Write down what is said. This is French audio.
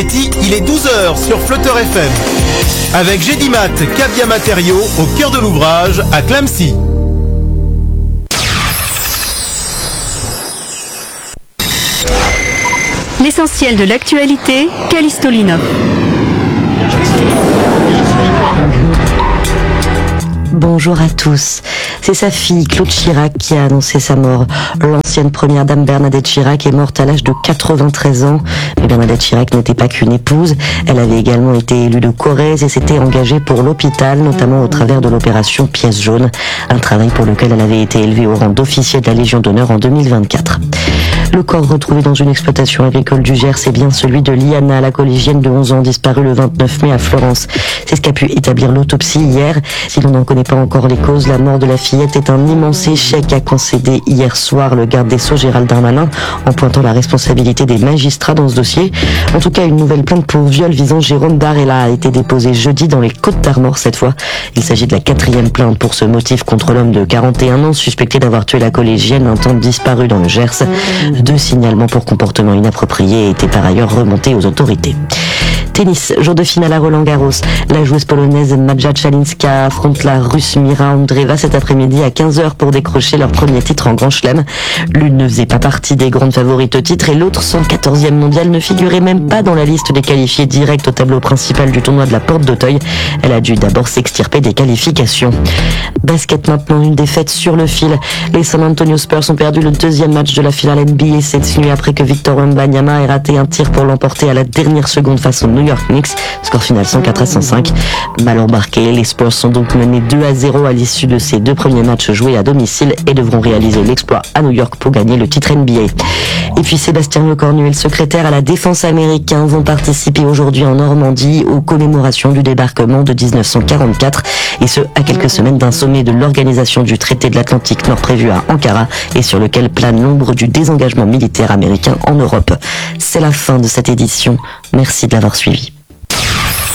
Il est 12h sur Flutter FM. Avec Gédimat, Cavia Matériaux, au cœur de l'ouvrage, à Clamecy. L'essentiel de l'actualité, Callisto Linov. Bonjour à tous. C'est sa fille, Claude Chirac, qui a annoncé sa mort. L'ancienne première dame Bernadette Chirac est morte à l'âge de 93 ans. Mais Bernadette Chirac n'était pas qu'une épouse. Elle avait également été élue de Corrèze et s'était engagée pour l'hôpital, notamment au travers de l'opération Pièce jaune. Un travail pour lequel elle avait été élevée au rang d'officier de la Légion d'honneur en 2024. Le corps retrouvé dans une exploitation agricole du Gers est bien celui de Liana, la collégienne de 11 ans disparue le 29 mai à Florence. C'est ce qu'a pu établir l'autopsie hier. Si l'on n'en connaît pas encore les causes, la mort de la fillette est un immense échec, a concédé hier soir le garde des Sceaux Gérald Darmanin en pointant la responsabilité des magistrats dans ce dossier. En tout cas, une nouvelle plainte pour viol visant Jérôme Darella a été déposée jeudi dans les Côtes-d'Armor cette fois. Il s'agit de la 4e plainte pour ce motif contre l'homme de 41 ans suspecté d'avoir tué la collégienne un temps disparue dans le Gers. 2 signalements pour comportement inapproprié étaient par ailleurs remontés aux autorités. Tennis, jour de finale à Roland-Garros. La joueuse polonaise Maja Czalinska affronte la russe Mira Andreeva cet après-midi à 15h pour décrocher leur premier titre en Grand Chelem. L'une ne faisait pas partie des grandes favorites au titre et l'autre, 114e mondiale, ne figurait même pas dans la liste des qualifiés directs au tableau principal du tournoi de la Porte d'Auteuil. Elle a dû d'abord s'extirper des qualifications. Basket maintenant, une défaite sur le fil. Les San Antonio Spurs ont perdu le 2e match de la finale NBA cette nuit après que Victor Wembanyama ait raté un tir pour l'emporter à la dernière seconde face aux New York Knicks. Score final 104-105. Mal embarqué, les Spurs sont donc menés 2-0 à l'issue de ces 2 premiers matchs joués à domicile et devront réaliser l'exploit à New York pour gagner le titre NBA. Et puis Sébastien Lecornu et le secrétaire à la défense américain vont participer aujourd'hui en Normandie aux commémorations du débarquement de 1944 et ce à quelques semaines d'un sommet de l'organisation du traité de l'Atlantique Nord prévu à Ankara et sur lequel plane l'ombre du désengagement militaire américain en Europe. C'est la fin de cette édition. Merci de l'avoir suivi.